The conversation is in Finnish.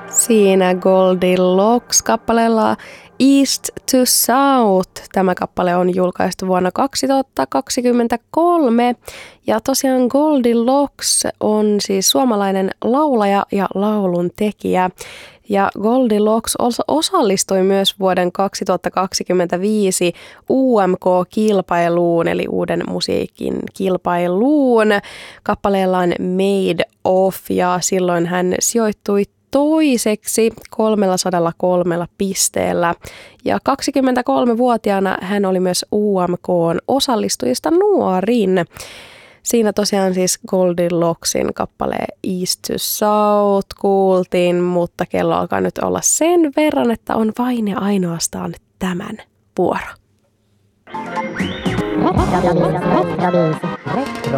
Siinä Goldilocks-kappaleella East to South. Tämä kappale on julkaistu vuonna 2023. Ja tosiaan Goldilocks on siis suomalainen laulaja ja laulun tekijä. Ja Goldilocks osallistui myös vuoden 2025 UMK-kilpailuun, eli uuden musiikin kilpailuun, kappaleellaan Made Of, ja silloin hän sijoittui toiseksi 303 pisteellä. Ja 23-vuotiaana hän oli myös UMK:n osallistujista nuorin. Siinä tosiaan siis Goldilocksin kappale East to South kuultiin, mutta kello alkaa nyt olla sen verran, että on vain ja ainoastaan tämän vuoro.